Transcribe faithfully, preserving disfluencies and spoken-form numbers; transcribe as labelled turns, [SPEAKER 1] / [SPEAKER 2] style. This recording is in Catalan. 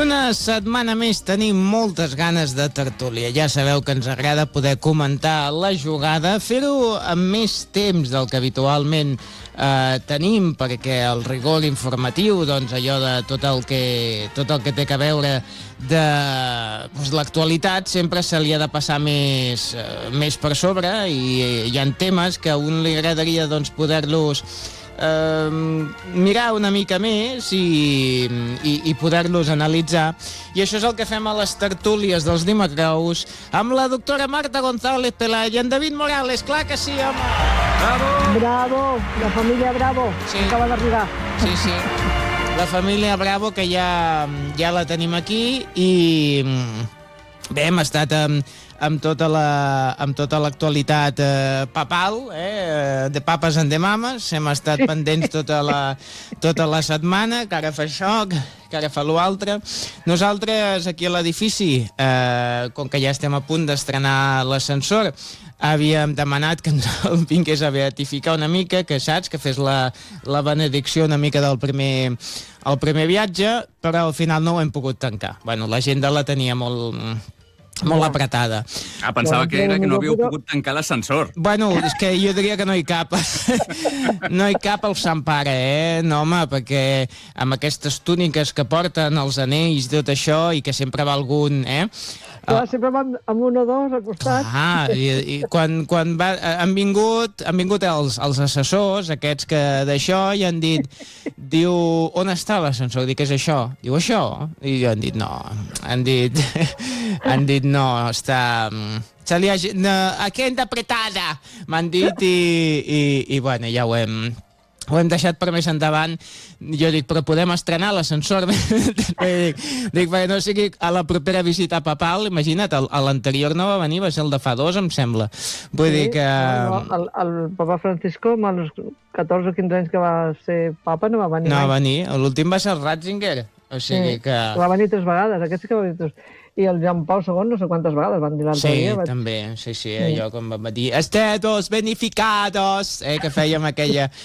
[SPEAKER 1] Una setmana més tenim moltes ganes de tertúlia. Ja sabeu que ens agrada poder comentar la jugada, fer-ho amb més temps del que habitualment eh, tenim, perquè el rigor informatiu, doncs allò de tot el que, tot el que té que veure de doncs, l'actualitat sempre se li ha de passar més, eh, més per sobre, i hi ha temes que a un li agradaria doncs, poder-los Uh, mirar una mica més i, i, i poder-los analitzar, i això és el que fem a les tertúlies dels dimecres amb la doctora Marta González Pelayo i en David Morales. Clar que sí, home!
[SPEAKER 2] Bravo! Bravo! La família Bravo
[SPEAKER 1] sí.
[SPEAKER 2] acaba d'arribar.
[SPEAKER 1] Sí, sí. La família Bravo, que ja, ja la tenim aquí, i bé, hem estat amb amb tota la, amb tota l'actualitat eh, papal, eh, de papes en de mames, hem estat pendents tota la, tota la setmana, que ara fa això, que ara fa l'altre. Nosaltres aquí a l'edifici, eh, com que ja estem a punt d'estrenar l'ascensor, havíem demanat que ens el vingués a beatificar una mica, que saps, que fes la, la benedicció una mica del primer, el primer viatge, però al final no ho hem pogut tancar. Bueno, l'agenda la tenia molt... molt apretada.
[SPEAKER 3] Ah, pensava que era que no havíeu pogut tancar l'ascensor.
[SPEAKER 1] Bueno, és que jo diria que no hi cap. No hi cap el Sant Pare, eh? No, home, perquè amb aquestes túniques que porten, els anells, tot això, i que sempre va algun, eh?
[SPEAKER 2] Clar, sempre van amb un o dos al costat.
[SPEAKER 1] Ah, i, i quan, quan va, han vingut, han vingut els, els assessors, aquests que d'això, i han dit, diu, on està l'ascensor? Dic, què és això? Diu, això? I jo han dit, no. Han dit, han dit, no, està... Se li ha... No, aquí hem d'apretada, m'han dit, i, i, i bueno, ja ho hem... ho hem deixat per més endavant. Jo dic, però podem estrenar l'ascensor? dic, dic, perquè no sigui a la propera visita papal, imagina't, a l'anterior no va venir, va ser el de fa dos, em sembla. Vull sí, dir que...
[SPEAKER 2] No, el, el papa Francisco, amb els catorze o quinze anys que va ser papa, no va venir.
[SPEAKER 1] No va
[SPEAKER 2] mai.
[SPEAKER 1] venir, l'últim va ser el Ratzinger. O sigui
[SPEAKER 2] sí,
[SPEAKER 1] que...
[SPEAKER 2] Va venir tres vegades, aquest sí que va venir tres. I el Joan Pau segon no sé quantes vegades van dir l'altre
[SPEAKER 1] sí,
[SPEAKER 2] dia.
[SPEAKER 1] Sí, també, sí, sí, allò com vam dir, estedos benificados, eh, que fèiem aquella,